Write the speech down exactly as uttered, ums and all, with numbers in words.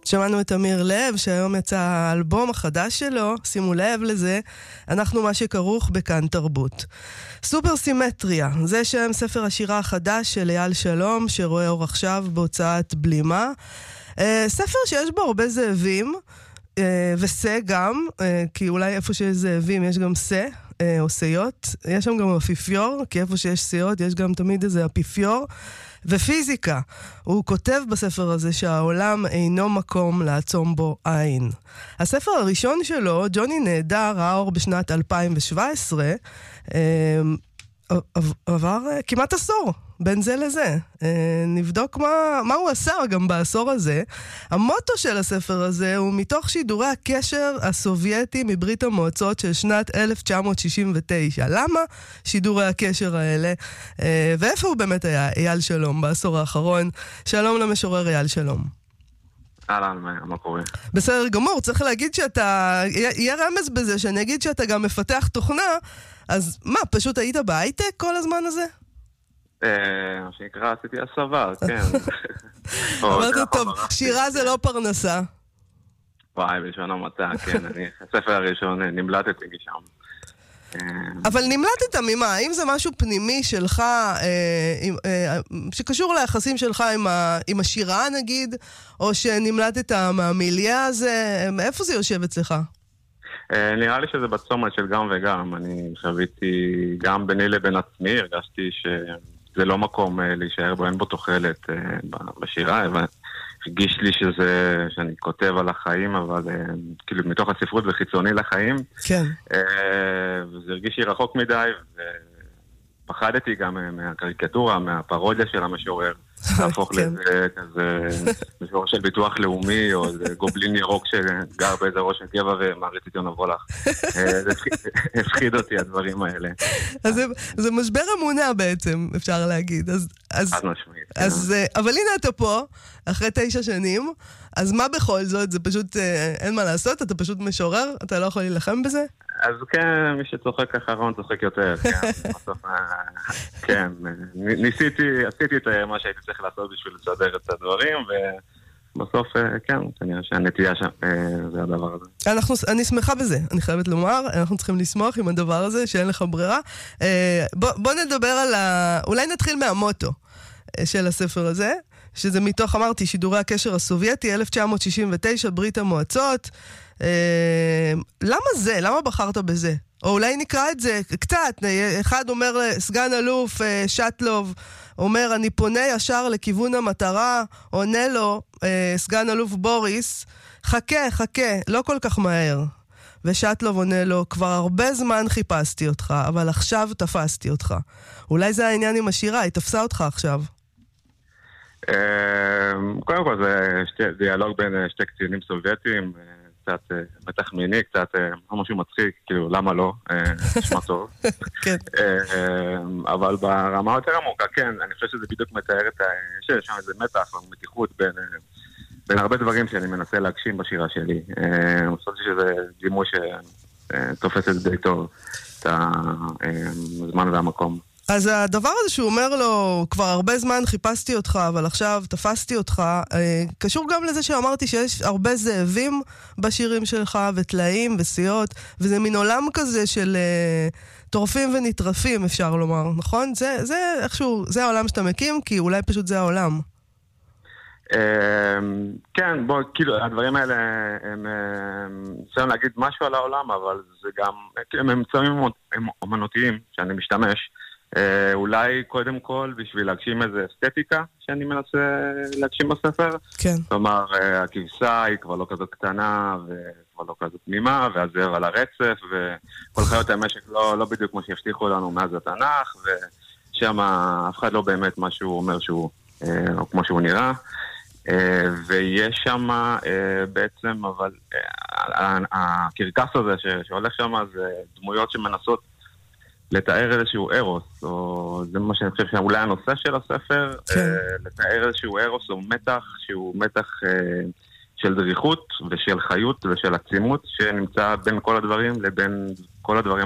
שמענו את אמיר לב, שהיום יצא האלבום החדש שלו, שימו לב לזה, אנחנו מה שכרוך בכאן תרבות. סופר סימטריה, זה שם ספר השירה החדש של אייל שלום, שרואה אור עכשיו בהוצאת בלימה. ספר שיש בו הרבה זאבים, וסה גם, כי אולי איפה שיש זאבים יש גם סה, או סיות. יש שם גם אפיפיור, כי איפה שיש סיות יש גם תמיד איזה אפיפיור. ופיזיקה. הוא כותב בספר הזה שהעולם אינו מקום לעצום בו עין. הספר הראשון שלו, ג'וני נהדר, ראה אור בשנת אלפיים שבע עשרה, עבר כמעט עשור. בין זה לזה. נבדוק מה, מה הוא עשה גם בעשור הזה. המוטו של הספר הזה הוא מתוך שידורי הקשר הסובייטי מברית המועצות של שנת אלף תשע מאות שישים ותשע. למה שידורי הקשר האלה? ואיפה הוא באמת היה אייל שלום בעשור האחרון? שלום למשורר אייל שלום. אהלן, מה קורה? בסדר גמור, צריך להגיד שאתה, יהיה רמז בזה שאני אגיד שאתה גם מפתח תוכנה, אז מה, פשוט היית בהייטק כל הזמן הזה? מה שנקרא, עשיתי הסבה, כן. אמרת טוב, שירה זה לא פרנסה. וואי, בלשון המעטה, כן. הספר הראשון נמלטתי משם. אבל נמלטת ממה? האם זה משהו פנימי שלך, שקשור ליחסים שלך עם השירה נגיד, או שנמלטת מהמיליה הזה? איפה זה יושב אצלך? נראה לי שזה בצומת של גם וגם. אני חוויתי גם ביני לבין עצמי, הרגשתי ש... זה לא מקום להישאר בו, אין בו תוחלת בשירה, הרגיש לי שזה, שאני כותב על החיים, אבל כאילו מתוך הספרות וחיצוני לחיים. כן. וזה הרגיש לי רחוק מדי, ופחדתי גם מהקריקטורה, מהפרודיה של המשורר, להפוך לזה כזה משורר של ביטוח לאומי, או איזה גובלין ירוק שגר באיזה ראש גבע ומעריץ את יונה וולך. זה הפחיד אותי הדברים האלה. אז זה משבר אמונה בעצם, אפשר להגיד. עד משמעית. אבל הנה אתה פה, אחרי תשע שנים, אז מה בכל זאת? זה פשוט, אין מה לעשות, אתה פשוט משורר, אתה לא יכול להילחם בזה? אז כן, מי שצוחק אחרון צוחק יותר, כן. ניסיתי, עשיתי את מה שהייתי צריך לעשות בשביל לסדר את הדברים, ובסוף, כן, כנראה שהנטייה שם, זה הדבר הזה. אנחנו, אני שמחה בזה, אני חייבת לומר, אנחנו צריכים לשמוח עם הדבר הזה, שאין לך ברירה. בוא, בוא נדבר על ה... אולי נתחיל מהמוטו של הספר הזה, שזה מתוך, אמרתי, שידורי הקשר הסובייטי, אלף תשע מאות שישים ותשע, ברית המועצות. למה זה? למה בחרת בזה? או אולי נקרא את זה קצת. אחד אומר לסגן אלוף שטלוב, אומר אני פונה ישר לכיוון המטרה, עונה לו סגן אלוף בוריס, חכה, חכה, לא כל כך מהר. ושטלוב עונה לו, כבר הרבה זמן חיפשתי אותך, אבל עכשיו תפסתי אותך. אולי זה העניין עם השירה, היא תפסה אותך עכשיו. קודם כל זה דיאלוג בין שתי קצינים סובייטיים, קצת מתח מיני, קצת משהו מצחיק, כאילו למה לא, נשמע טוב. אבל ברמה יותר עמוקה, כן, אני חושב שזה בדיוק מתאר את ה... יש שם איזה מתח או מתיחות בין הרבה דברים שאני מנסה להגשים בשירה שלי. אני חושב שזה דימוי שתופס את די טוב את הזמן והמקום. אז הדבר הזה שהוא אומר לו, כבר הרבה זמן חיפשתי אותך, אבל עכשיו תפסתי אותך, קשור גם לזה שאמרתי שיש הרבה זאבים בשירים שלך, וטלאים וסיות, וזה מין עולם כזה של טורפים ונטרפים, אפשר לומר, נכון? זה, זה איכשהו, זה העולם שאתה מקים, כי אולי פשוט זה העולם. כן, בוא, כאילו, הדברים האלה הם ניסיון להגיד משהו על העולם, אבל זה גם, הם אמצעים אומנותיים שאני משתמש, אולי קודם כל בשביל להגשים איזו אסתטיקה שאני מנסה להגשים בספר. כן. כלומר, הכבשה היא כבר לא כזאת קטנה וכבר לא כזאת תמימה, והזאב על הרצף, וכל חיות המשק לא, לא בדיוק כמו שהבטיחו לנו מאז התנ"ך, ושם אף אחד לא באמת מה שהוא אומר שהוא, או כמו שהוא נראה. ויש שם בעצם, אבל הקרקס הזה שהולך שם זה דמויות שמנסות לתאר איזשהו אירוס, או זה מה שאני חושב שאולי הנושא של הספר, כן. לתאר איזשהו אירוס או מתח, שהוא מתח של דריכות ושל חיות ושל עצימות, שנמצא בין כל הדברים לבין כל הדברים